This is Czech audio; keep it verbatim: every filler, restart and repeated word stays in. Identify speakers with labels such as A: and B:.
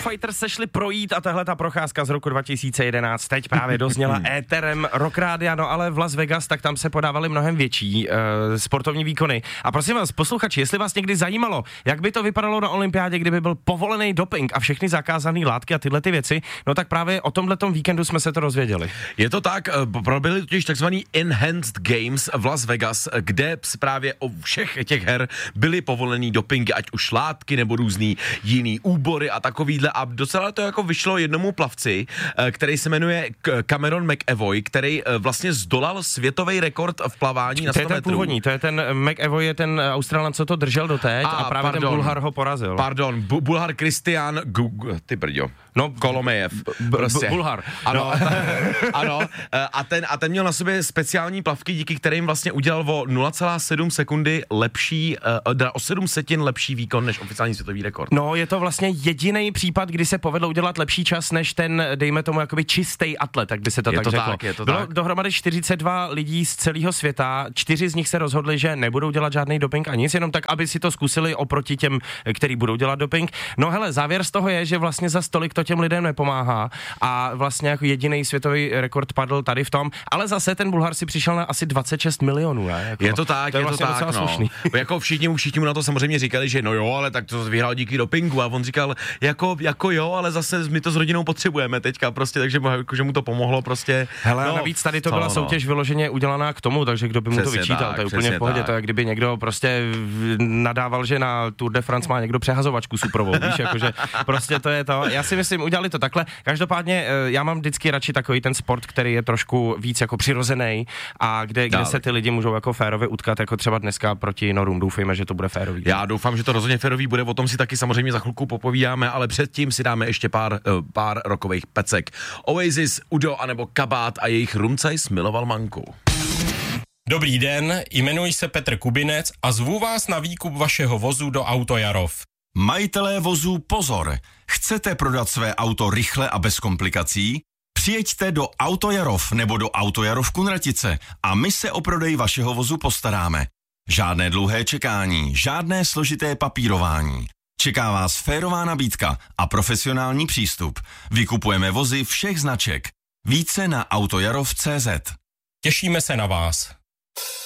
A: Fighters se šli projít a tahle ta procházka z roku dva tisíce jedenáct teď právě dozněla éterem Rock Rádia, no ale v Las Vegas, tak tam se podávaly mnohem větší uh, sportovní výkony. A prosím vás, posluchači, jestli vás někdy zajímalo, jak by to vypadalo na olympiádě, kdyby byl povolený doping a všechny zakázané látky a tyhle ty věci, no tak právě o tomhletom víkendu jsme se to rozvěděli.
B: Je to tak, proběhly totiž takzvaný Enhanced Games v Las Vegas, kde právě o všech těch her byly povolený dopingy, ať už látky nebo různý jiný úbory a takovýhle, a docela to jako vyšlo jednomu plavci, který se jmenuje Cameron McEvoy, který vlastně zdolal světový rekord v plavání na sto metrů.
A: To je ten původní, to je ten McEvoy, je ten Australan, co to držel doteď a, a právě pardon, ten Bulhar ho porazil.
B: Pardon, Bu- Bulhar Kristián, Gu- ty brďo, no Kolomejev,
A: b- prostě. Bulhar.
B: Ano, no. ano, a ten, a ten měl na sobě speciální plavky, díky kterým vlastně udělal o nula celá sedm sekundy lepší, uh, o sedm setin lepší výkon než oficiální světový rekord.
A: No, je to vlastně jediný případ, kdy se povedlo udělat lepší čas než ten, dejme tomu, jakoby čistý atlet, tak by se to
B: je
A: tak
B: to
A: řeklo.
B: Tak, je to
A: Bylo
B: tak.
A: dohromady čtyřicet dva lidí z celého světa, čtyři z nich se rozhodli, že nebudou dělat žádný doping a nic, jenom tak, aby si to zkusili oproti těm, který budou dělat doping. No hele, závěr z toho je, že vlastně za stolik to těm lidem nepomáhá a vlastně jako jediný světový rekord padl tady v tom, ale zase ten Bulhar si přišel na asi dvacet šest milionů, ne? Jako,
B: je to tak,
A: to je,
B: je
A: vlastně
B: to tak, no.
A: Slušný.
B: Jako všichni, všichni mu na to samozřejmě říkali, že no jo, ale tak to vyhrál díky dopingu, a on říkal, jako, jako jo, ale zase my to s rodinou potřebujeme teďka prostě, takže mu, jako, že mu to pomohlo prostě.
A: Hele,
B: no,
A: navíc tady to
B: co,
A: byla
B: no.
A: soutěž vyloženě udělaná k tomu, takže kdo by mu
B: Přesně
A: to vyčítal,
B: tak,
A: to je úplně v pohodě,
B: tak.
A: to je kdyby někdo prostě nadával, že na Tour de France má někdo přehazovačku suprovou, víš, jakože prostě to je to. Já si myslím, udělali to takhle. Každopádně já mám vždycky radši takový ten sport, který je trošku víc jako přirozený a kde, kde se ty lidi můžou jako férově utkat, jako třeba dneska proti Norům. Doufejme, že to bude férový.
B: Já doufám, že to rozhodně férový bude, o tom si taky samozřejmě za chvilku popovídáme, ale předtím si dáme ještě pár, pár rokových pecek. Oasis, Udo anebo Kabát a jejich Rumcaj smiloval manku.
C: Dobrý den, jmenuji se Petr Kubinec a zvu vás na výkup vašeho vozu do Autojarov.
D: Majitelé vozů pozor! Chcete prodat své auto rychle a bez komplikací? Přijeďte do Autojarov nebo do Autojarov Kunratice a my se o prodej vašeho vozu postaráme. Žádné dlouhé čekání, žádné složité papírování. Čeká vás férová nabídka a profesionální přístup. Vykupujeme vozy všech značek. Více na autojarov tečka cé zet.
C: Těšíme se na vás.